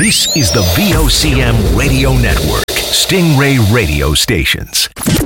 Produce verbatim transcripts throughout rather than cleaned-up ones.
This is the V O C M Radio Network, Stingray Radio Stations.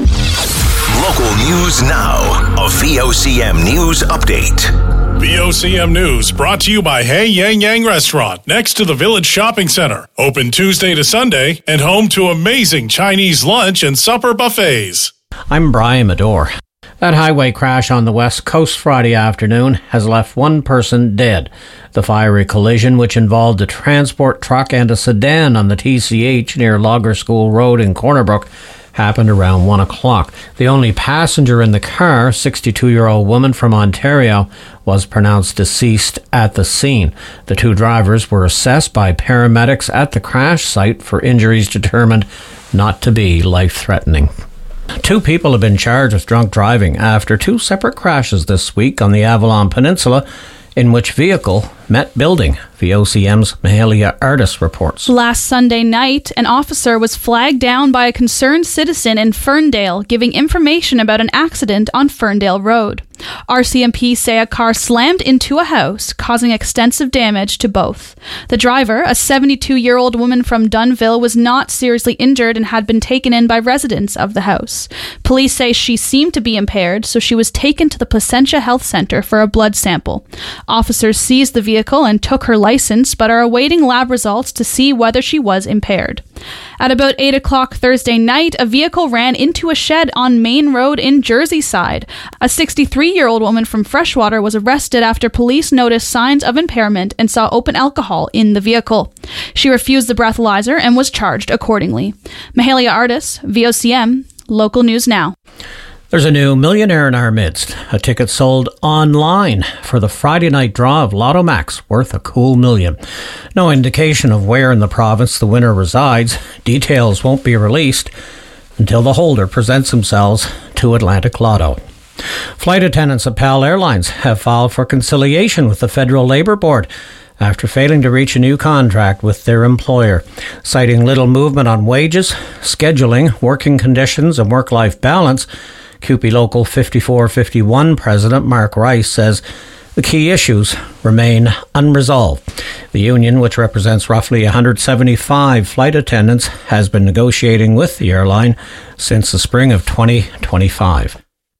Local news now. A V O C M News Update. V O C M News brought to you by Hey Yang Yang Restaurant next to the Village Shopping Center. Open Tuesday to Sunday and home to amazing Chinese lunch and supper buffets. I'm Brian Medore. That highway crash on the West Coast Friday afternoon has left one person dead. The fiery collision, which involved a transport truck and a sedan on the T C H near Logger School Road in Corner Brook, happened around one o'clock. The only passenger in the car, sixty-two-year-old woman from Ontario, was pronounced deceased at the scene. The two drivers were assessed by paramedics at the crash site for injuries determined not to be life-threatening. Two people have been charged with drunk driving after two separate crashes this week on the Avalon Peninsula, in which vehicle met building. V O C M's Mahalia Artis reports. Last Sunday night, an officer was flagged down by a concerned citizen in Ferndale, giving information about an accident on Ferndale Road. R C M P say a car slammed into a house, causing extensive damage to both. The driver, a seventy-two-year-old woman from Dunnville, was not seriously injured and had been taken in by residents of the house. Police say she seemed to be impaired, so she was taken to the Placentia Health Centre for a blood sample. Officers seized the vehicle and took her license, but are awaiting lab results to see whether she was impaired. At about eight o'clock Thursday night, a vehicle ran into a shed on Main Road in Jerseyside. A sixty-three-year-old woman from Freshwater was arrested after police noticed signs of impairment and saw open alcohol in the vehicle. She refused the breathalyzer and was charged accordingly. Mahalia Artis, V O C M, Local News Now. There's a new millionaire in our midst. A ticket sold online for the Friday night draw of Lotto Max, worth a cool million. No indication of where in the province the winner resides. Details won't be released until the holder presents themselves to Atlantic Lotto. Flight attendants at PAL Airlines have filed for conciliation with the Federal Labour Board after failing to reach a new contract with their employer. Citing little movement on wages, scheduling, working conditions and work-life balance, C U P E Local fifty-four fifty-one President Mark Rice says the key issues remain unresolved. The union, which represents roughly one hundred seventy-five flight attendants, has been negotiating with the airline since the spring of twenty twenty-five.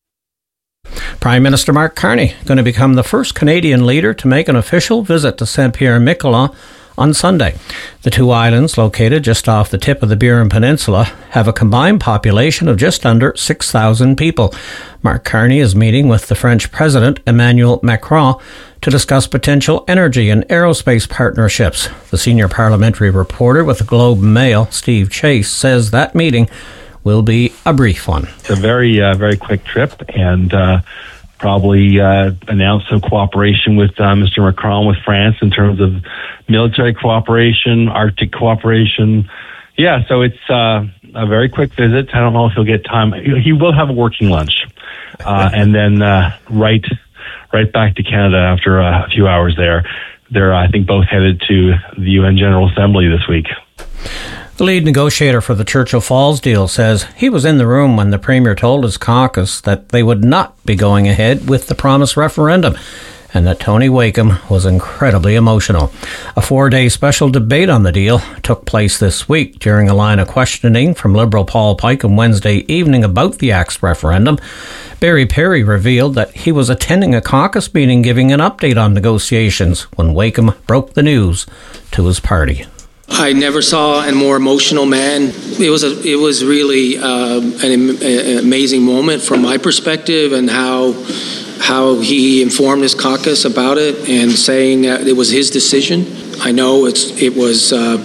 Prime Minister Mark Carney going to become the first Canadian leader to make an official visit to Saint-Pierre-Miquelon on Sunday. The two islands, located just off the tip of the Burin Peninsula, have a combined population of just under six thousand people. Mark Carney is meeting with the French President Emmanuel Macron to discuss potential energy and aerospace partnerships. The senior parliamentary reporter with the Globe and Mail, Steve Chase, says that meeting will be a brief one. It's a very, uh, very quick trip, and uh, probably uh, announce some cooperation with uh, Mister Macron with France in terms of military cooperation, Arctic cooperation. Yeah, so it's uh, a very quick visit. I don't know if he'll get time. He will have a working lunch, uh, and then uh, right, right back to Canada after a few hours there. They're, I think, both headed to the U N General Assembly this week. The lead negotiator for the Churchill Falls deal says he was in the room when the Premier told his caucus that they would not be going ahead with the promised referendum, and that Tony Wakeham was incredibly emotional. A four-day special debate on the deal took place this week. During a line of questioning from Liberal Paul Pike on Wednesday evening about the Axe referendum, Barry Perry revealed that he was attending a caucus meeting giving an update on negotiations when Wakeham broke the news to his party. I never saw a more emotional man. It was a, it was really uh, an, an amazing moment from my perspective, and how how he informed his caucus about it and saying that it was his decision. I know it's it was uh,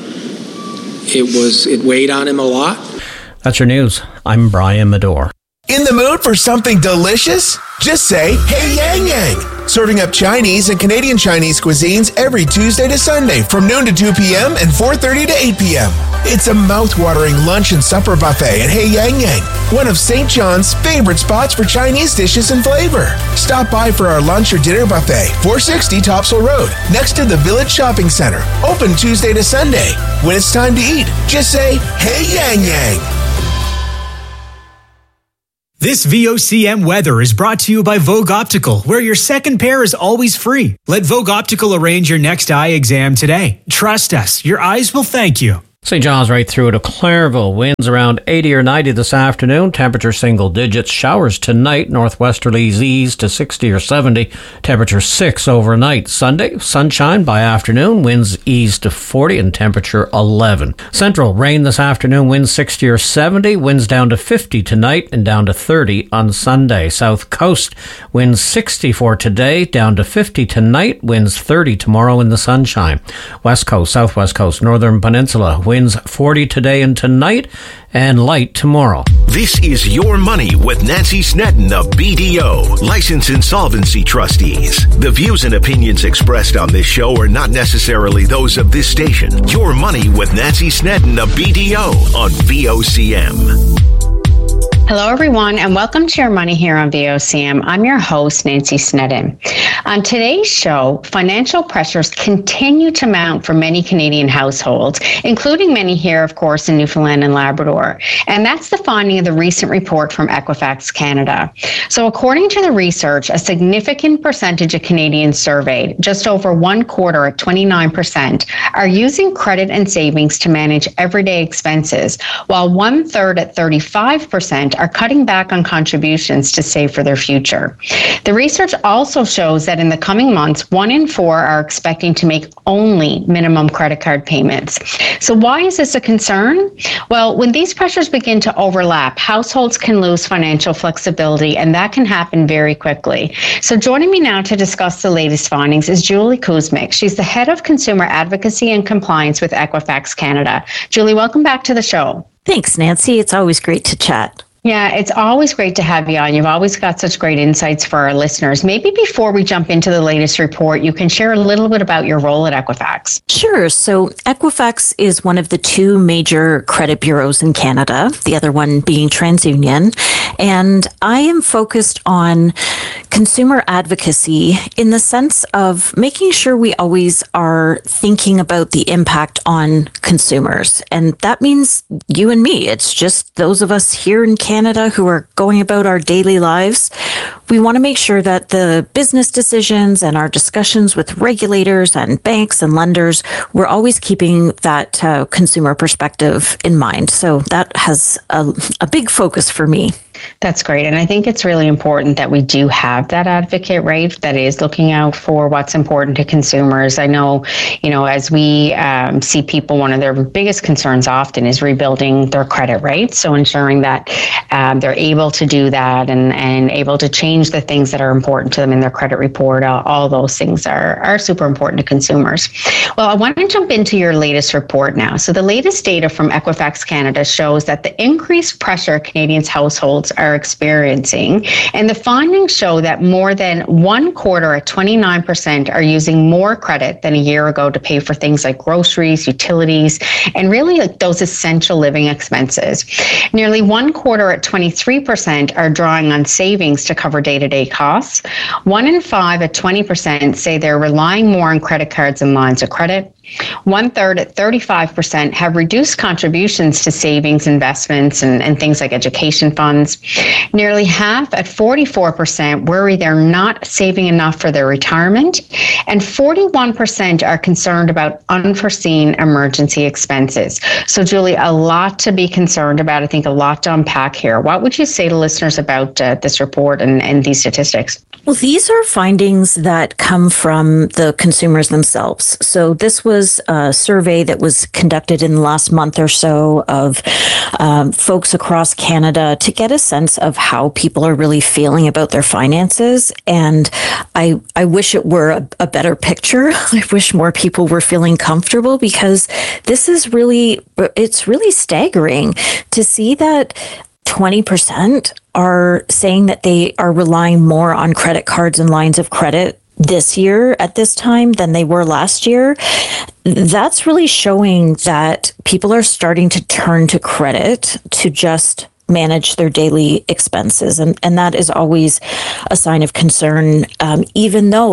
it was it weighed on him a lot. That's your news. I'm Brian Medore. In the mood for something delicious? Just say, Hey Yang Yang. Serving up Chinese and Canadian Chinese cuisines every Tuesday to Sunday from noon to two p.m. and four thirty to eight p.m. It's a mouth-watering lunch and supper buffet at Hey Yang Yang, one of Saint John's favorite spots for Chinese dishes and flavor. Stop by for our lunch or dinner buffet, four sixty Topsail Road, next to the Village Shopping Center. Open Tuesday to Sunday. When it's time to eat, just say, Hey Yang Yang. This V O C M weather is brought to you by Vogue Optical, where your second pair is always free. Let Vogue Optical arrange your next eye exam today. Trust us, your eyes will thank you. Saint John's right through to Clairville. Winds around eighty or ninety this afternoon. Temperature single digits. Showers tonight. Northwesterlies ease to sixty or seventy. Temperature six overnight. Sunday, sunshine by afternoon. Winds ease to forty and temperature eleven. Central, rain this afternoon. Winds sixty or seventy. Winds down to fifty tonight and down to thirty on Sunday. South Coast, winds sixty for today. Down to fifty tonight. Winds thirty tomorrow in the sunshine. West Coast, Southwest Coast, Northern Peninsula. Winds forty today and tonight, and light tomorrow. This is Your Money with Nancy Snedden of B D O, Licensed Insolvency Trustees. The views and opinions expressed on this show are not necessarily those of this station. Your Money with Nancy Snedden of B D O on V O C M. Hello, everyone, and welcome to Your Money here on V O C M. I'm your host, Nancy Snedden. On today's show, financial pressures continue to mount for many Canadian households, including many here, of course, in Newfoundland and Labrador. And that's the finding of the recent report from Equifax Canada. So according to the research, a significant percentage of Canadians surveyed, just over one quarter at twenty-nine percent, are using credit and savings to manage everyday expenses, while one third at thirty-five percent are cutting back on contributions to save for their future. The research also shows that in the coming months, one in four are expecting to make only minimum credit card payments. So why is this a concern? Well, when these pressures begin to overlap, households can lose financial flexibility, and that can happen very quickly. So joining me now to discuss the latest findings is Julie Kuzmic. She's the head of consumer advocacy and compliance with Equifax Canada. Julie, welcome back to the show. Thanks, Nancy. It's always great to chat. Yeah, it's always great to have you on. You've always got such great insights for our listeners. Maybe before we jump into the latest report, you can share a little bit about your role at Equifax. Sure. So Equifax is one of the two major credit bureaus in Canada, the other one being TransUnion. And I am focused on consumer advocacy in the sense of making sure we always are thinking about the impact on consumers. And that means you and me. It's just those of us here in Canada who are going about our daily lives. We want to make sure that the business decisions and our discussions with regulators and banks and lenders, we're always keeping that uh, consumer perspective in mind. So that has a, a big focus for me. That's great. And I think it's really important that we do have that advocate, right, that is looking out for what's important to consumers. I know, you know, as we um, see people, one of their biggest concerns often is rebuilding their credit, right? So ensuring that um, they're able to do that and, and able to change the things that are important to them in their credit report. Uh, all those things are, are super important to consumers. Well, I want to jump into your latest report now. So the latest data from Equifax Canada shows that the increased pressure Canadians' households are experiencing, and the findings show that more than one quarter at twenty-nine percent are using more credit than a year ago to pay for things like groceries, utilities, and really like those essential living expenses. Nearly one quarter at twenty-three percent are drawing on savings to cover day-to-day costs. One in five at twenty percent say they're relying more on credit cards and lines of credit. One third at thirty-five percent have reduced contributions to savings, investments, and, and things like education funds. Nearly half at forty-four percent worry they're not saving enough for their retirement. And forty-one percent are concerned about unforeseen emergency expenses. So, Julie, a lot to be concerned about. I think a lot to unpack here. What would you say to listeners about uh, this report and, and these statistics? Well, these are findings that come from the consumers themselves. So this was a survey that was conducted in the last month or so of um, folks across Canada to get a sense of how people are really feeling about their finances. And I, I wish it were a, a better picture. I wish more people were feeling comfortable, because this is really, it's really staggering to see that twenty percent are saying that they are relying more on credit cards and lines of credit this year at this time than they were last year. That's really showing that people are starting to turn to credit to just manage their daily expenses. And, and that is always a sign of concern, um, even though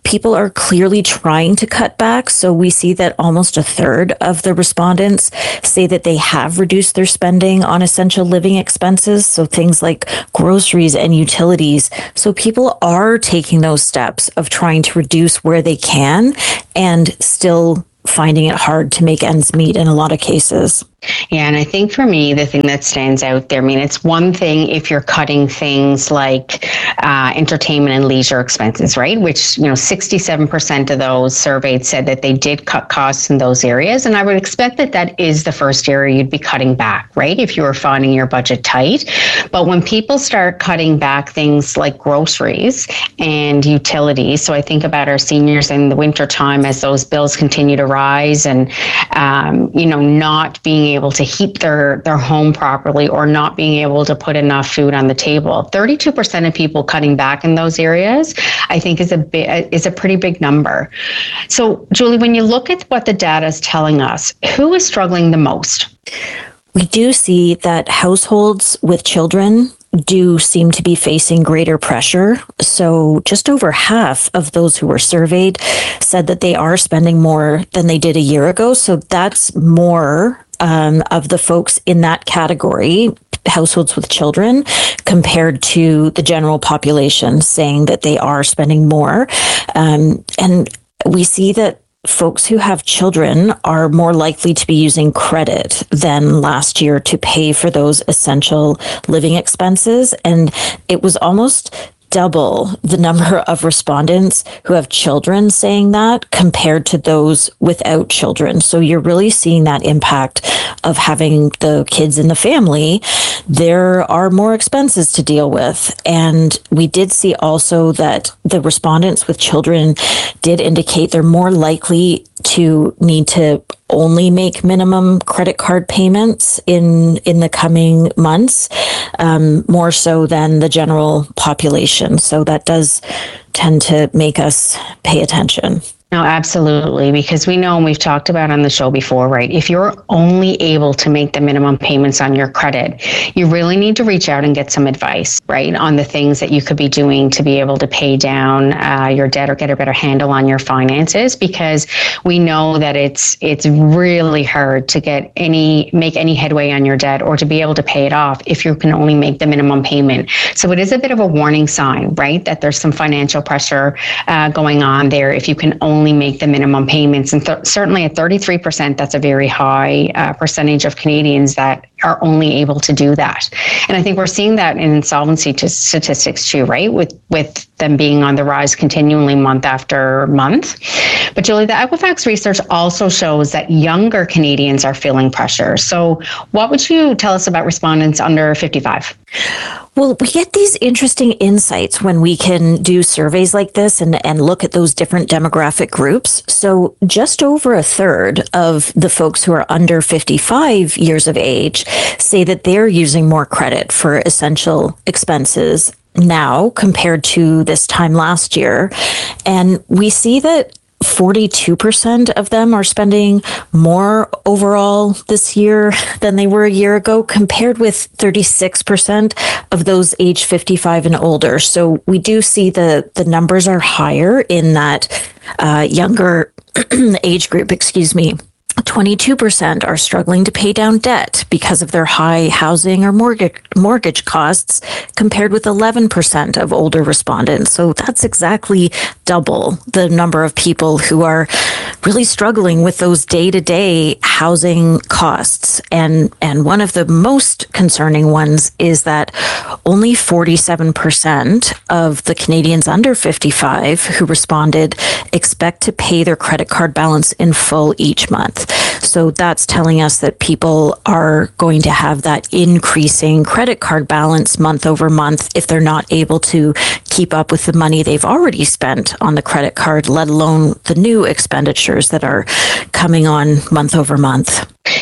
people are clearly trying to cut back. So we see that almost a third of the respondents say that they have reduced their spending on essential living expenses. So things like groceries and utilities. So people are taking those steps of trying to reduce where they can and still finding it hard to make ends meet in a lot of cases. Yeah, and I think for me, the thing that stands out there, I mean, it's one thing if you're cutting things like uh, entertainment and leisure expenses, right? Which, you know, sixty-seven percent of those surveyed said that they did cut costs in those areas. And I would expect that that is the first area you'd be cutting back, right? If you were finding your budget tight. But when people start cutting back things like groceries and utilities, so I think about our seniors in the wintertime as those bills continue to rise and, um, you know, not being able to heat their, their home properly or not being able to put enough food on the table. thirty-two percent of people cutting back in those areas, I think is a bit, is a pretty big number. So, Julie, when you look at what the data is telling us, who is struggling the most? We do see that households with children do seem to be facing greater pressure. So just over half of those who were surveyed said that they are spending more than they did a year ago. So that's more um, of the folks in that category, households with children, compared to the general population, saying that they are spending more. Um, and we see that folks who have children are more likely to be using credit than last year to pay for those essential living expenses. And it was almost double the number of respondents who have children saying that compared to those without children. So you're really seeing that impact of having the kids in the family. There are more expenses to deal with. And we did see also that the respondents with children did indicate they're more likely to need to only make minimum credit card payments in in the coming months, um, more so than the general population. So that does tend to make us pay attention. No, absolutely. Because we know, and we've talked about on the show before, right? If you're only able to make the minimum payments on your credit, you really need to reach out and get some advice, right? On the things that you could be doing to be able to pay down uh, your debt or get a better handle on your finances. Because we know that it's it's really hard to get any, make any headway on your debt or to be able to pay it off if you can only make the minimum payment. So it is a bit of a warning sign, right? That there's some financial pressure uh, going on there if you can only only make the minimum payments. And th- certainly at thirty-three percent, that's a very high uh, percentage of Canadians that are only able to do that. And I think we're seeing that in insolvency t- statistics too, right? With, with them being on the rise continually month after month. But Julie, the Equifax research also shows that younger Canadians are feeling pressure. So what would you tell us about respondents under fifty-five? Well, we get these interesting insights when we can do surveys like this and, and look at those different demographic groups. So just over a third of the folks who are under fifty-five years of age say that they're using more credit for essential expenses now compared to this time last year. And we see that forty-two percent of them are spending more overall this year than they were a year ago, compared with thirty-six percent of those age fifty-five and older. So we do see the, the numbers are higher in that uh, younger age group, excuse me. twenty-two percent are struggling to pay down debt because of their high housing or mortgage mortgage costs, compared with eleven percent of older respondents. So that's exactly double the number of people who are really struggling with those day-to-day housing costs. And, and one of the most concerning ones is that only forty-seven percent of the Canadians under fifty-five who responded expect to pay their credit card balance in full each month. So that's telling us that people are going to have that increasing credit card balance month over month if they're not able to keep up with the money they've already spent on the credit card, let alone the new expenditures that are coming on month over month.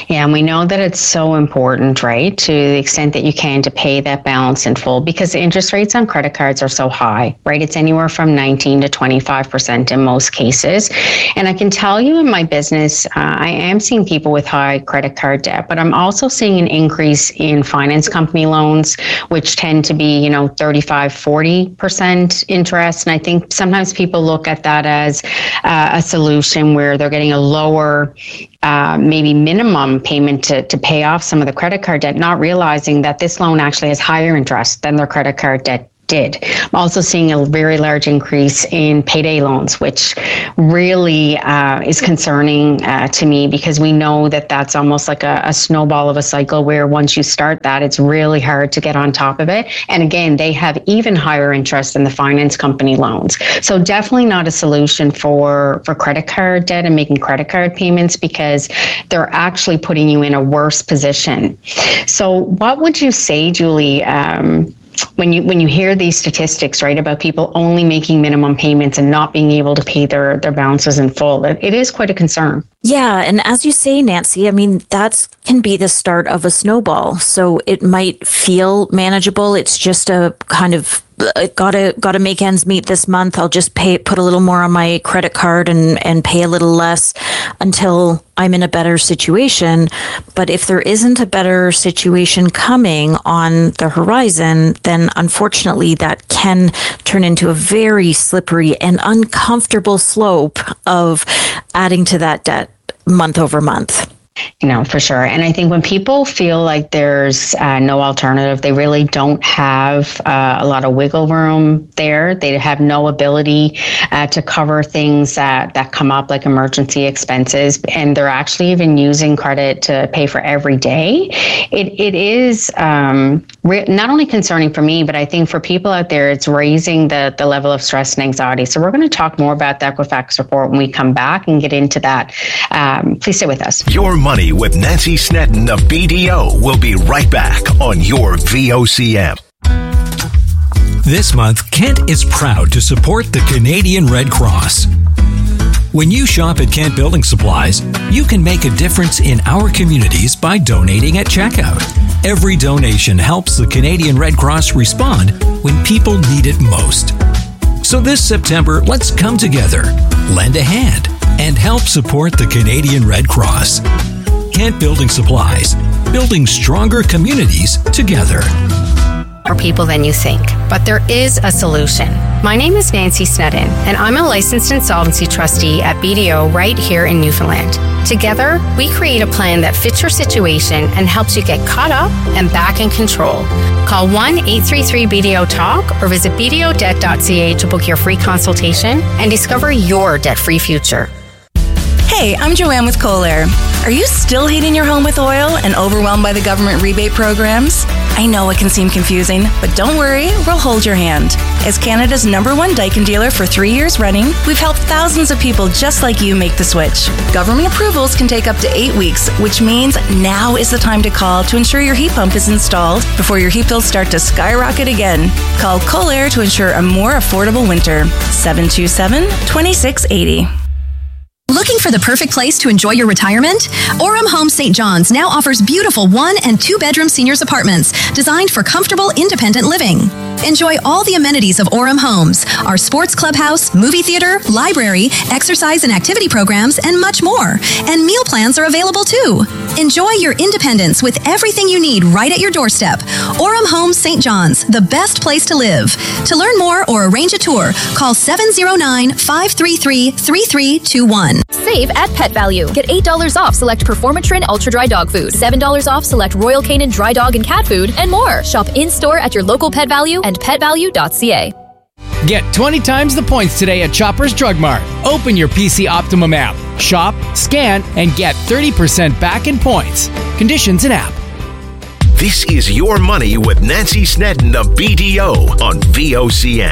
Yeah, and we know that it's so important, right, to the extent that you can, to pay that balance in full, because the interest rates on credit cards are so high, right? It's anywhere from nineteen to twenty-five percent in most cases. And I can tell you in my business, uh, I am seeing people with high credit card debt, but I'm also seeing an increase in finance company loans, which tend to be, you know, thirty-five, forty percent interest. And I think sometimes people look at that as uh, a solution where they're getting a lower Uh, maybe minimum payment to, to pay off some of the credit card debt, not realizing that this loan actually has higher interest than their credit card debt did. I'm also seeing a very large increase in payday loans, which really uh, is concerning uh, to me, because we know that that's almost like a, a snowball of a cycle where once you start that, it's really hard to get on top of it. And again, they have even higher interest than the finance company loans. So definitely not a solution for, for credit card debt and making credit card payments, because they're actually putting you in a worse position. So what would you say, Julie, um, when you when you hear these statistics, right, about people only making minimum payments and not being able to pay their, their balances in full, it, it is quite a concern. Yeah. And as you say, Nancy, I mean, that can be the start of a snowball. So it might feel manageable. It's just a kind of gotta gotta make ends meet this month. I'll just pay put a little more on my credit card and and pay a little less until I'm in a better situation. But if there isn't a better situation coming on the horizon, then unfortunately that can turn into a very slippery and uncomfortable slope of adding to that debt month over month. You know, for sure. And I think when people feel like there's uh, no alternative, they really don't have uh, a lot of wiggle room there. They have no ability uh, to cover things that, that come up, like emergency expenses, and they're actually even using credit to pay for every day. It It is um, re- not only concerning for me, but I think for people out there, it's raising the, the level of stress and anxiety. So we're going to talk more about the Equifax report when we come back and get into that. Um, please stay with us. Your Money with Nancy Snedden of B D O will be right back on your V O C M. This month, Kent is proud to support the Canadian Red Cross. When you shop at Kent Building Supplies, you can make a difference in our communities by donating at checkout. Every donation helps the Canadian Red Cross respond when people need it most. So this September, let's come together, lend a hand, and help support the Canadian Red Cross. Kent Building Supplies, building stronger communities together. More people than you think, but there is a solution. My name is Nancy Snedden, and I'm a licensed insolvency trustee at B D O right here in Newfoundland. Together, we create a plan that fits your situation and helps you get caught up and back in control. Call one eight three three B D O talk or visit b d o debt dot c a to book your free consultation and discover your debt-free future. Hey, I'm Joanne with Kohler. Are you still heating your home with oil and overwhelmed by the government rebate programs? I know it can seem confusing, but don't worry, we'll hold your hand. As Canada's number one Daikin dealer for three years running, we've helped thousands of people just like you make the switch. Government approvals can take up to eight weeks, which means now is the time to call to ensure your heat pump is installed before your heat bills start to skyrocket again. Call Kohler to ensure a more affordable winter. seven two seven, two six eight zero. Looking for the perfect place to enjoy your retirement? Orem Homes Saint John's now offers beautiful one and two bedroom seniors apartments designed for comfortable, independent living. Enjoy all the amenities of Orem Homes, our sports clubhouse, movie theater, library, exercise and activity programs, and much more. And meal plans are available too. Enjoy your independence with everything you need right at your doorstep. Orem Homes Saint John's, the best place to live. To learn more or arrange a tour, call seven zero nine, five three three, three three two one. Save at Pet Value. Get eight dollars off select Performatrin Ultra Dry Dog Food, seven dollars off select Royal Canin Dry Dog and Cat Food, and more. Shop in-store at your local Pet Value and pet value dot c a. Get twenty times the points today at Shoppers Drug Mart. Open your P C Optimum app, shop, scan, and get thirty percent back in points. Conditions in app. This is Your Money with Nancy Snedden of B D O on V O C M.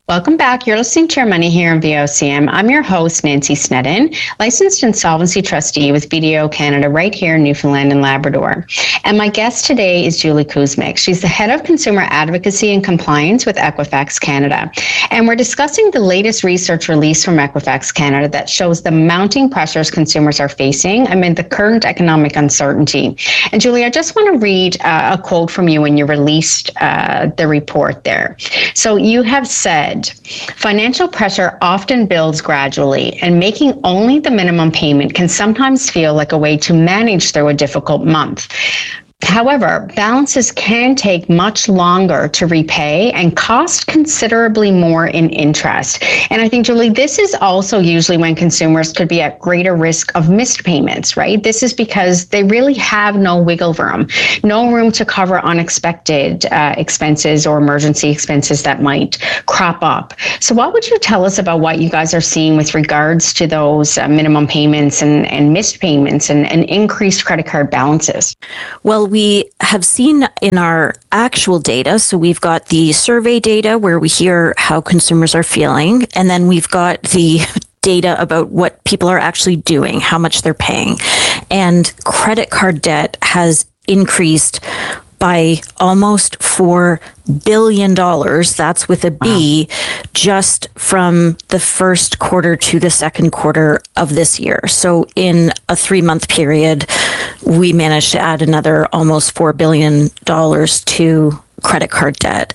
Welcome back. You're listening to Your Money here on V O C M. I'm your host, Nancy Snedden, licensed insolvency trustee with B D O Canada right here in Newfoundland and Labrador. And my guest today is Julie Kuzmic. She's the head of consumer advocacy and compliance with Equifax Canada. And we're discussing the latest research released from Equifax Canada that shows the mounting pressures consumers are facing amid the current economic uncertainty. And Julie, I just want to read uh, a quote from you when you released uh, the report there. So you have said, financial pressure often builds gradually, and making only the minimum payment can sometimes feel like a way to manage through a difficult month. However, balances can take much longer to repay and cost considerably more in interest. And I think, Julie, this is also usually when consumers could be at greater risk of missed payments, right? This is because they really have no wiggle room, no room to cover unexpected uh, expenses or emergency expenses that might crop up. So what would you tell us about what you guys are seeing with regards to those uh, minimum payments and, and missed payments and, and increased credit card balances? Well, we have seen in our actual data, so we've got the survey data where we hear how consumers are feeling, and then we've got the data about what people are actually doing, how much they're paying. And credit card debt has increased by almost four billion dollars, that's with a B, wow, just from the first quarter to the second quarter of this year. So in a three-month period, we managed to add another almost four billion dollars to credit card debt.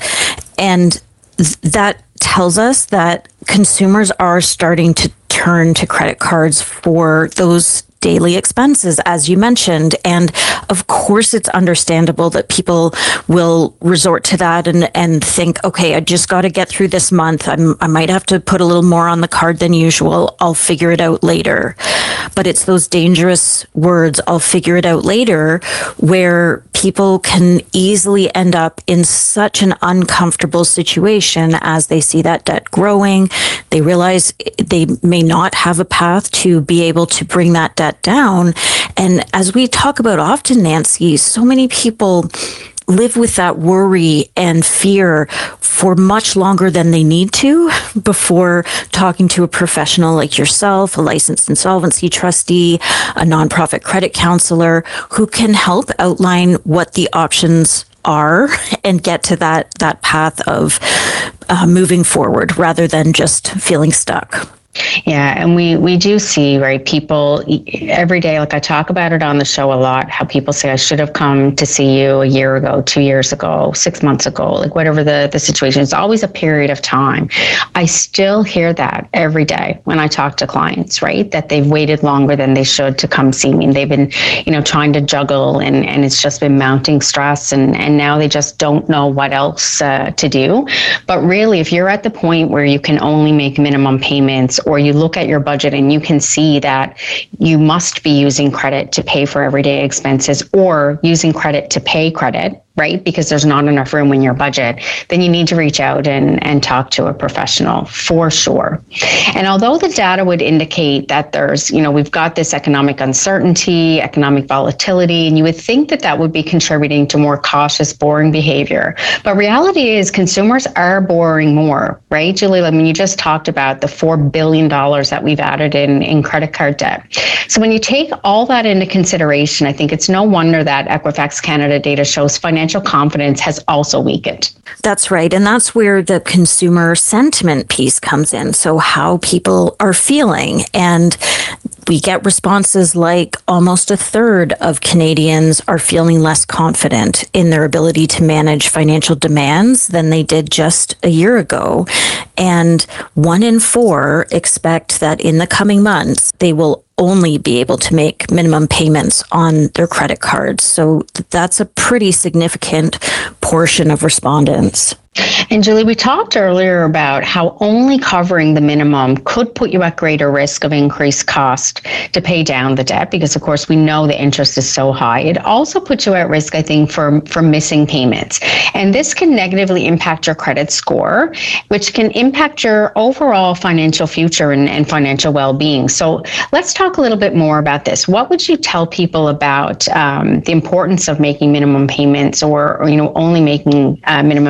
And th- that tells us that consumers are starting to turn to credit cards for those daily expenses, as you mentioned. And of course, it's understandable that people will resort to that and, and think, okay, I just got to get through this month. I'm, I might have to put a little more on the card than usual. I'll figure it out later. But it's those dangerous words, I'll figure it out later, where people can easily end up in such an uncomfortable situation as they see that debt growing. They realize they may not have a path to be able to bring that debt down. And as we talk about often, Nancy, so many people live with that worry and fear for much longer than they need to before talking to a professional like yourself, a licensed insolvency trustee, a nonprofit credit counselor, who can help outline what the options are and get to that, that path of uh, moving forward rather than just feeling stuck. Yeah, and we, we do see, right, people every day, like I talk about it on the show a lot, how people say, I should have come to see you a year ago, two years ago, six months ago, like whatever the, the situation. It's always a period of time. I still hear that every day when I talk to clients, right, that they've waited longer than they should to come see me. And they've been, you know, trying to juggle and, and it's just been mounting stress. And, and now they just don't know what else uh, to do. But really, if you're at the point where you can only make minimum payments, or you look at your budget and you can see that you must be using credit to pay for everyday expenses or using credit to pay credit, right? Because there's not enough room in your budget, then you need to reach out and, and talk to a professional for sure. And although the data would indicate that there's, you know, we've got this economic uncertainty, economic volatility, and you would think that that would be contributing to more cautious borrowing behavior. But reality is consumers are borrowing more, right? Julie, I mean, you just talked about the four billion dollars that we've added in, in credit card debt. So when you take all that into consideration, I think it's no wonder that Equifax Canada data shows financial Financial confidence has also weakened. That's right. And that's where the consumer sentiment piece comes in. So how people are feeling. And we get responses like almost a third of Canadians are feeling less confident in their ability to manage financial demands than they did just a year ago. And one in four expect that in the coming months, they will only be able to make minimum payments on their credit cards. So that's a pretty significant portion of respondents. And Julie, we talked earlier about how only covering the minimum could put you at greater risk of increased cost to pay down the debt, because of course we know the interest is so high. It also puts you at risk, I think, for, for missing payments. And this can negatively impact your credit score, which can impact your overall financial future and, and financial well-being. So let's talk a little bit more about this. What would you tell people about um, the importance of making minimum payments or, or you know, only making uh, minimum payments when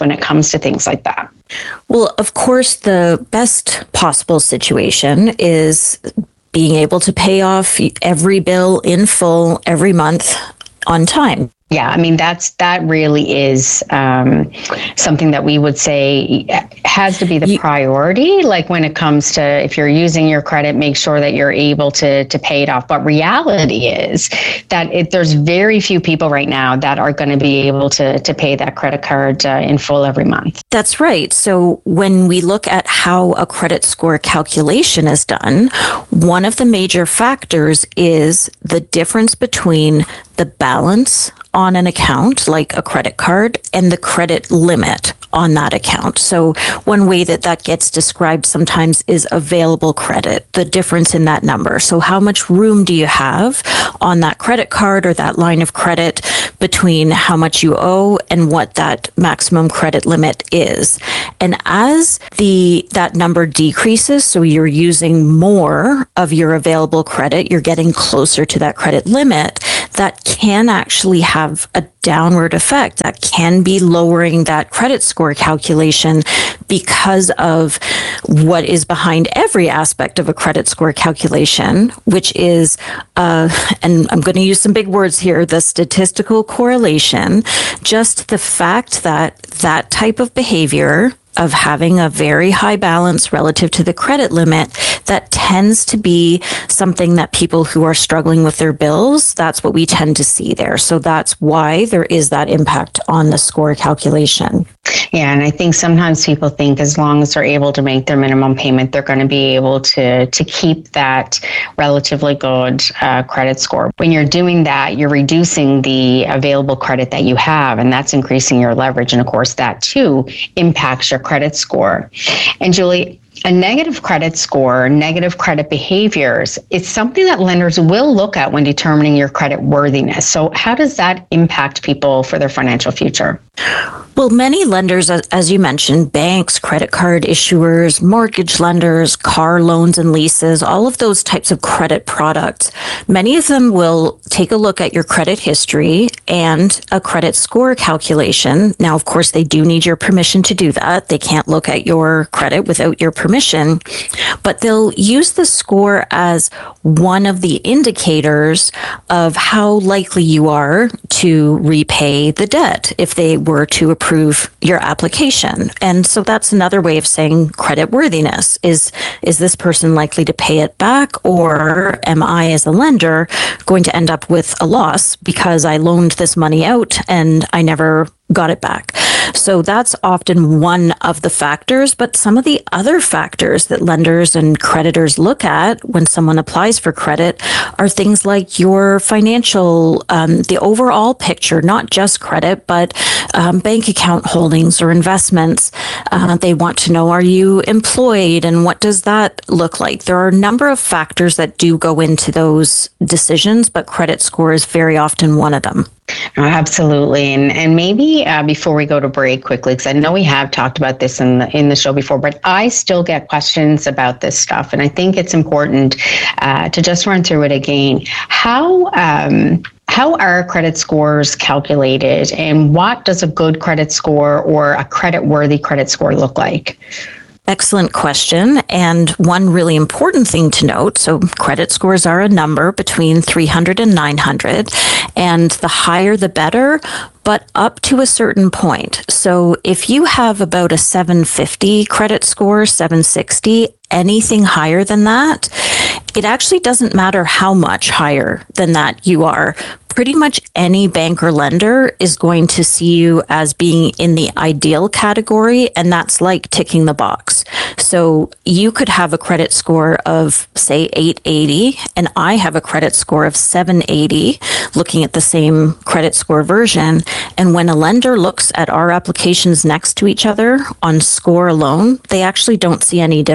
when it comes to things like that? Well, of course, the best possible situation is being able to pay off every bill in full every month on time. Yeah, I mean, that's that really is um, something that we would say has to be the priority. Like when it comes to if you're using your credit, make sure that you're able to to pay it off. But reality is that it, there's very few people right now that are going to be able to to pay that credit card uh, in full every month. That's right. So when we look at how a credit score calculation is done, one of the major factors is the difference between the balance on an account, like a credit card, and the credit limit on that account. So one way that that gets described sometimes is available credit, the difference in that number. So how much room do you have on that credit card or that line of credit between how much you owe and what that maximum credit limit is? And as the that number decreases, so you're using more of your available credit, you're getting closer to that credit limit, that can actually have a downward effect. That can be lowering that credit score calculation because of what is behind every aspect of a credit score calculation, which is, uh, and I'm going to use some big words here, the statistical correlation, just the fact that that type of behavior of having a very high balance relative to the credit limit, that tends to be something that people who are struggling with their bills, that's what we tend to see there. So that's why there is that impact on the score calculation. Yeah, and I think sometimes people think as long as they're able to make their minimum payment, they're going to be able to to keep that relatively good uh, credit score. When you're doing that, you're reducing the available credit that you have, and that's increasing your leverage. And of course, that too impacts your credit score. And Julie, a negative credit score, negative credit behaviors, it's something that lenders will look at when determining your credit worthiness. So how does that impact people for their financial future? Well, many lenders, as you mentioned, banks, credit card issuers, mortgage lenders, car loans and leases, all of those types of credit products, many of them will take a look at your credit history and a credit score calculation. Now, of course, they do need your permission to do that. They can't look at your credit without your permission, but they'll use the score as one of the indicators of how likely you are to repay the debt if they were to approve your application. And so that's another way of saying credit worthiness. Is, is this person likely to pay it back, or am I as a lender going to end up with a loss because I loaned this money out and I never got it back? So that's often one of the factors, but some of the other factors that lenders and creditors look at when someone applies for credit are things like your financial, um, the overall picture, not just credit, but um, bank account holdings or investments. Uh, they want to know, are you employed, and what does that look like? There are a number of factors that do go into those decisions, but credit score is very often one of them. Oh, absolutely. And and maybe uh, before we go to break quickly, because I know we have talked about this in the, in the show before, but I still get questions about this stuff. And I think it's important uh, to just run through it again. How um, how are credit scores calculated, and what does a good credit score or a credit-worthy credit score look like? Excellent question. And one really important thing to note, so credit scores are a number between three hundred and nine hundred, and the higher the better, but up to a certain point. So if you have about a seven fifty credit score, seven sixty, anything higher than that, it actually doesn't matter how much higher than that you are. Pretty much any bank or lender is going to see you as being in the ideal category, and that's like ticking the box. So you could have a credit score of, say, eight eighty, and I have a credit score of seven eighty, looking at the same credit score version. And when a lender looks at our applications next to each other on score alone, they actually don't see any difference.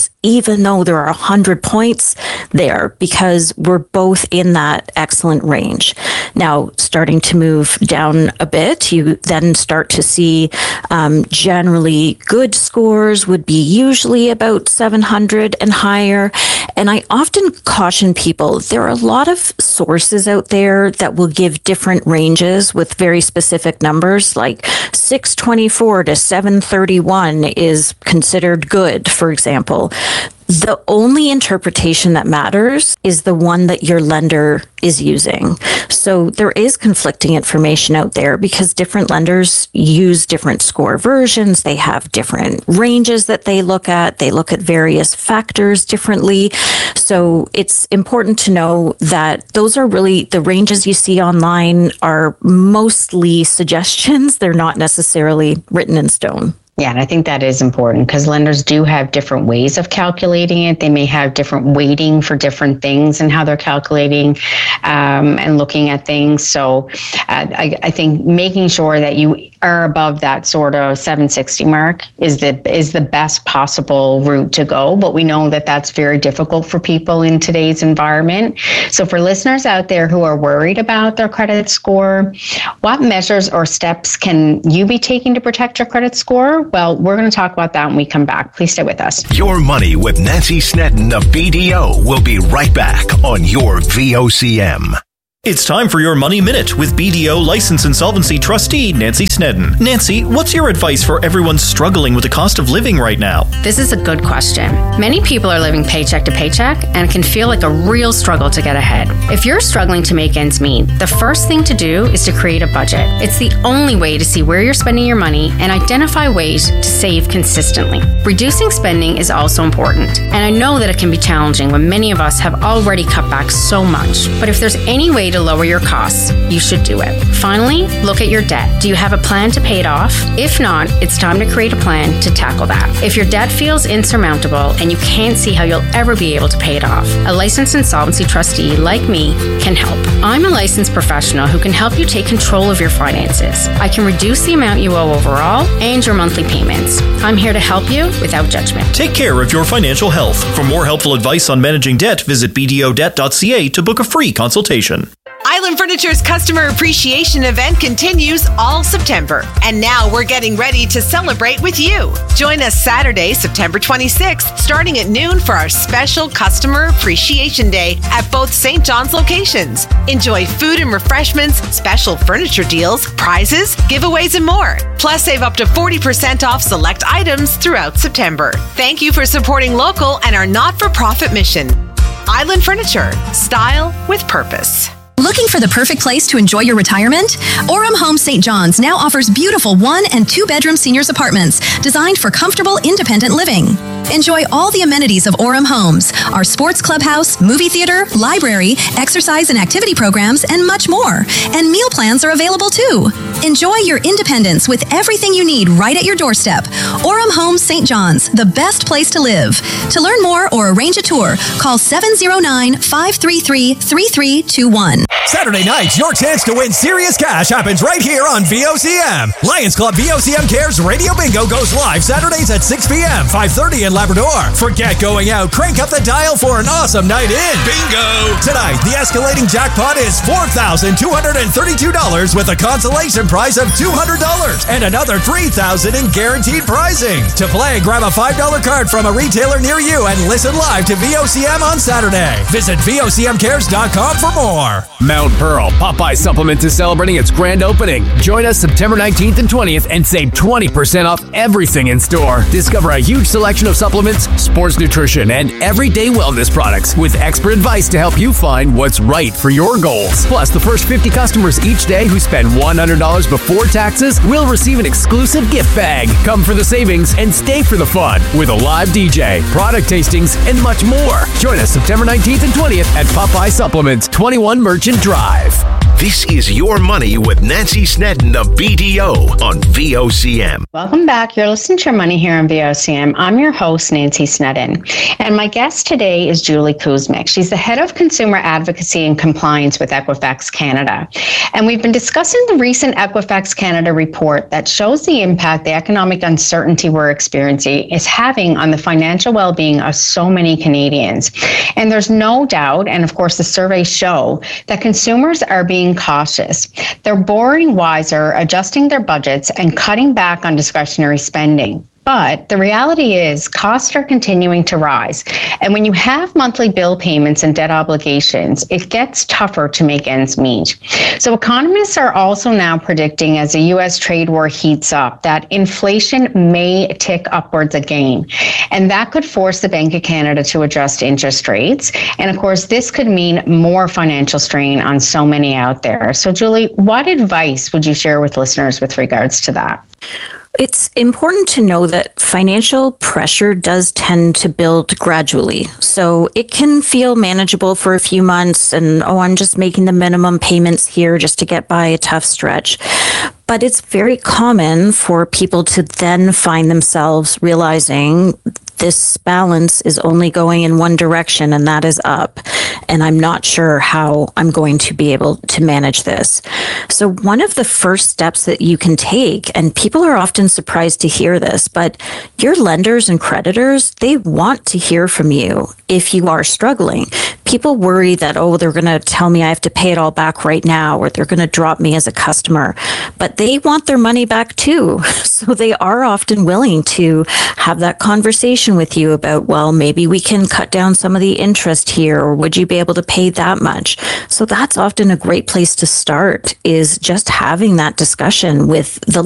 points, even though there are one hundred points there, because we're both in that excellent range. Now, starting to move down a bit, you then start to see um, generally good scores would be usually about seven hundred and higher. And I often caution people, there are a lot of sources out there that will give different ranges with very specific numbers, like six twenty-four to seven thirty-one is considered good, for example. The only interpretation that matters is the one that your lender is using. So there is conflicting information out there because different lenders use different score versions. They have different ranges that they look at. They look at various factors differently. So it's important to know that those are really, the ranges you see online are mostly suggestions. They're not necessarily written in stone. Yeah, and I think that is important because lenders do have different ways of calculating it. They may have different weighting for different things and how they're calculating um, and looking at things. So uh, I, I think making sure that you are above that sort of seven sixty mark is the is the best possible route to go. But we know that that's very difficult for people in today's environment. So for listeners out there who are worried about their credit score, what measures or steps can you be taking to protect your credit score? Well, we're going to talk about that when we come back. Please stay with us. Your Money with Nancy Snedden of B D O will be right back on your V O C M. It's time for your Money Minute with B D O License Insolvency Trustee Nancy Snedden. Nancy, what's your advice for everyone struggling with the cost of living right now? This is a good question. Many people are living paycheck to paycheck and it can feel like a real struggle to get ahead. If you're struggling to make ends meet, the first thing to do is to create a budget. It's the only way to see where you're spending your money and identify ways to save consistently. Reducing spending is also important, and I know that it can be challenging when many of us have already cut back so much. But if there's any way to lower your costs, you should do it. Finally, look at your debt. Do you have a plan to pay it off? If not, it's time to create a plan to tackle that. If your debt feels insurmountable and you can't see how you'll ever be able to pay it off, a licensed insolvency trustee like me can help. I'm a licensed professional who can help you take control of your finances. I can reduce the amount you owe overall and your monthly payments. I'm here to help you without judgment. Take care of your financial health. For more helpful advice on managing debt, visit b d o debt dot c a to book a free consultation. Island Furniture's Customer Appreciation Event continues all September, and now we're getting ready to celebrate with you. Join us Saturday, September twenty-sixth, starting at noon for our special Customer Appreciation Day at both Saint John's locations. Enjoy food and refreshments, special furniture deals, prizes, giveaways, and more. Plus, save up to forty percent off select items throughout September. Thank you for supporting local and our not-for-profit mission. Island Furniture, style with purpose. Looking for the perfect place to enjoy your retirement? Orem Home Saint John's now offers beautiful one and two bedroom seniors apartments designed for comfortable, independent living. Enjoy all the amenities of Orem Homes, our sports clubhouse, movie theater, library, exercise and activity programs, and much more. And meal plans are available too. Enjoy your independence with everything you need right at your doorstep. Orem Homes Saint John's, the best place to live. To learn more or arrange a tour, call seven oh nine, five three three, three three two one. Saturday night, your chance to win serious cash happens right here on V O C M. Lions Club V O C M Cares Radio Bingo goes live Saturdays at six p.m., five thirty in Labrador. Forget going out. Crank up the dial for an awesome night in. Bingo! Tonight, the escalating jackpot is four thousand two hundred thirty-two dollars with a consolation prize of two hundred dollars and another three thousand dollars in guaranteed prizing. To play, grab a five dollar card from a retailer near you and listen live to V O C M on Saturday. Visit V O C M cares dot com for more. Mount Pearl Popeye Supplement is celebrating its grand opening. Join us September nineteenth and twentieth and save twenty percent off everything in store. Discover a huge selection of supplements, sports nutrition, and everyday wellness products with expert advice to help you find what's right for your goals. Plus, the first fifty customers each day who spend one hundred dollars before taxes will receive an exclusive gift bag. Come for the savings and stay for the fun with a live D J, product tastings, and much more. Join us September nineteenth and twentieth at Popeye Supplements, twenty-one Merchant Drive. This is Your Money with Nancy Snedden of B D O on V O C M. Welcome back. You're listening to Your Money here on V O C M. I'm your host, Nancy Snedden. And my guest today is Julie Kuzmic. She's the head of consumer advocacy and compliance with Equifax Canada. And we've been discussing the recent Equifax Canada report that shows the impact the economic uncertainty we're experiencing is having on the financial well-being of so many Canadians. And there's no doubt, and of course the surveys show, that consumers are being cautious. They're borrowing wiser, adjusting their budgets, and cutting back on discretionary spending. But the reality is costs are continuing to rise. And when you have monthly bill payments and debt obligations, it gets tougher to make ends meet. So economists are also now predicting, as the U S trade war heats up, that inflation may tick upwards again. And that could force the Bank of Canada to adjust interest rates. And of course, this could mean more financial strain on so many out there. So Julie, what advice would you share with listeners with regards to that? It's important to know that financial pressure does tend to build gradually. So it can feel manageable for a few months and, oh, I'm just making the minimum payments here just to get by a tough stretch. But it's very common for people to then find themselves realizing this balance is only going in one direction, and that is up. And I'm not sure how I'm going to be able to manage this. So one of the first steps that you can take, and people are often surprised to hear this, but your lenders and creditors, they want to hear from you if you are struggling. People worry that, oh, they're going to tell me I have to pay it all back right now, or they're going to drop me as a customer. But they want their money back too. So they are often willing to have that conversation with you about, well, maybe we can cut down some of the interest here, or would you be able to pay that much? So that's often a great place to start, is just having that discussion with the